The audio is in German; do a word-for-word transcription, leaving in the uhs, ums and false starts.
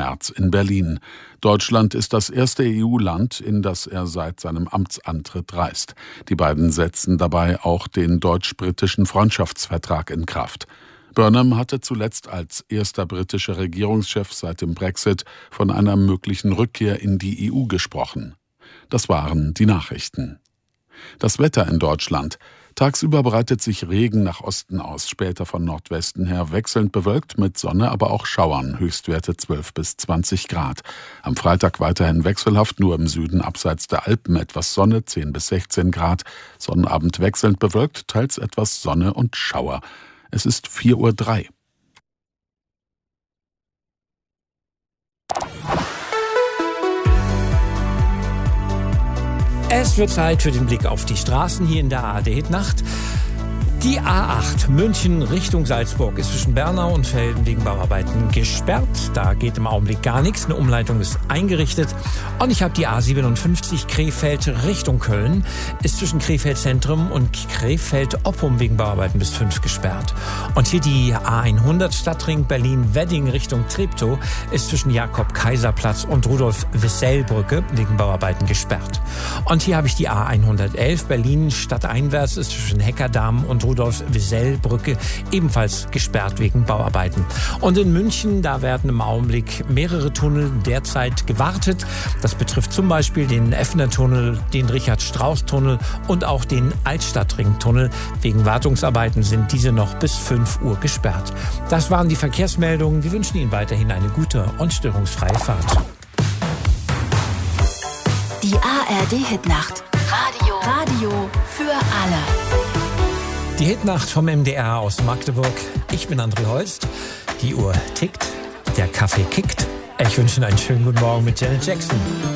März in Berlin. Deutschland ist das erste E U-Land, in das er seit seinem Amtsantritt reist. Die beiden setzen dabei auch den deutsch-britischen Freundschaftsvertrag in Kraft. Burnham hatte zuletzt als erster britischer Regierungschef seit dem Brexit von einer möglichen Rückkehr in die E U gesprochen. Das waren die Nachrichten. Das Wetter in Deutschland. Tagsüber breitet sich Regen nach Osten aus, später von Nordwesten her wechselnd bewölkt mit Sonne, aber auch Schauern, Höchstwerte zwölf bis zwanzig Grad. Am Freitag weiterhin wechselhaft, nur im Süden abseits der Alpen etwas Sonne, zehn bis sechzehn Grad. Sonnabend wechselnd bewölkt, teils etwas Sonne und Schauer. Es ist vier Uhr drei. Es wird Zeit für den Blick auf die Straßen hier in der A R D-Hitnacht. Die A acht München Richtung Salzburg ist zwischen Bernau und Velden wegen Bauarbeiten gesperrt. Da geht im Augenblick gar nichts. Eine Umleitung ist eingerichtet. Und ich habe die A siebenundfünfzig Krefeld Richtung Köln. Ist zwischen Krefeld Zentrum und Krefeld Oppum wegen Bauarbeiten bis fünf gesperrt. Und hier die A hundert Stadtring Berlin-Wedding Richtung Treptow ist zwischen Jakob-Kaiser-Platz und Rudolf-Wissell-Brücke wegen Bauarbeiten gesperrt. Und hier habe ich die A hundertelf Berlin stadteinwärts ist zwischen Heckerdamm und Rudolf-Wissell-Brücke ebenfalls gesperrt wegen Bauarbeiten. Und in München, da werden im Augenblick mehrere Tunnel derzeit gewartet. Das betrifft zum Beispiel den Effner-Tunnel, den Richard-Strauss-Tunnel und auch den Altstadtring-Tunnel. Wegen Wartungsarbeiten sind diese noch bis fünf Uhr gesperrt. Das waren die Verkehrsmeldungen. Wir wünschen Ihnen weiterhin eine gute und störungsfreie Fahrt. Die A R D-Hitnacht. Radio. Radio für alle. Die Hitnacht vom M D R aus Magdeburg. Ich bin André Holst. Die Uhr tickt, der Kaffee kickt. Ich wünsche Ihnen einen schönen guten Morgen mit Janet Jackson.